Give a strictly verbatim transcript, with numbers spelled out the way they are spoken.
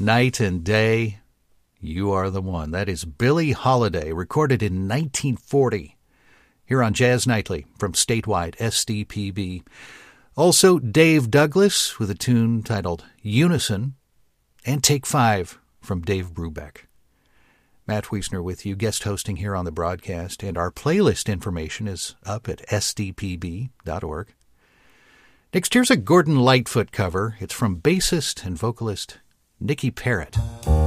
Night and Day, You Are the One. That is Billie Holiday, recorded in nineteen forty, here on Jazz Nightly from statewide S D P B. Also, Dave Douglas with a tune titled Unison, and Take Five from Dave Brubeck. Matt Wiesner with you, guest hosting here on the broadcast, and our playlist information is up at S D P B dot org. Next, here's a Gordon Lightfoot cover. It's from bassist and vocalist Nikki Parrott.